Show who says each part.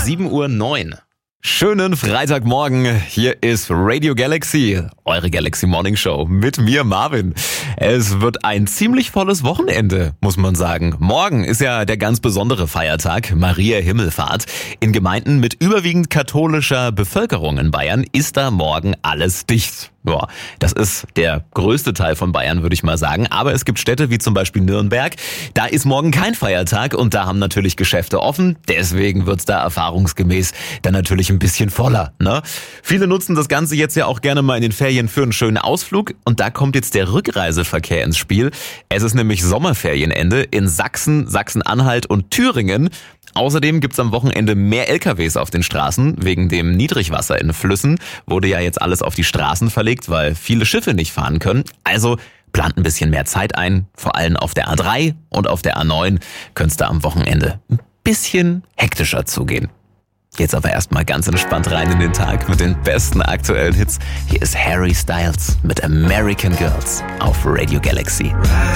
Speaker 1: 7:09 Uhr. Schönen Freitagmorgen, hier ist Radio Galaxy, eure Galaxy Morning Show mit mir Marvin. Es wird ein ziemlich volles Wochenende, muss man sagen. Morgen ist ja der ganz besondere Feiertag, Maria Himmelfahrt. In Gemeinden mit überwiegend katholischer Bevölkerung in Bayern ist da morgen alles dicht. Ja, das ist der größte Teil von Bayern, würde ich mal sagen. Aber es gibt Städte wie zum Beispiel Nürnberg. Da ist morgen kein Feiertag und da haben natürlich Geschäfte offen. Deswegen wird's da erfahrungsgemäß dann natürlich ein bisschen voller, ne? Viele nutzen das Ganze jetzt ja auch gerne mal in den Ferien für einen schönen Ausflug. Und da kommt jetzt der Rückreiseverkehr ins Spiel. Es ist nämlich Sommerferienende in Sachsen, Sachsen-Anhalt und Thüringen. Außerdem gibt's am Wochenende mehr LKWs auf den Straßen. Wegen dem Niedrigwasser in Flüssen wurde ja jetzt alles auf die Straßen verlegt, weil viele Schiffe nicht fahren können. Also plant ein bisschen mehr Zeit ein. Vor allem auf der A3 und auf der A9 könnte da am Wochenende ein bisschen hektischer zugehen. Jetzt aber erstmal ganz entspannt rein in den Tag mit den besten aktuellen Hits. Hier ist Harry Styles mit American Girls auf Radio Galaxy.